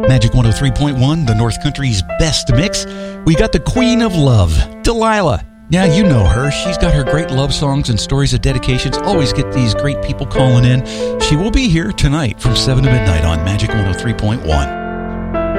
Magic 103.1, the North Country's best mix. We got the Queen of Love, Delilah. Yeah, you know her. She's got her great love songs and stories of dedications. Always get these great people calling in. She will be here tonight from 7 to midnight on Magic 103.1.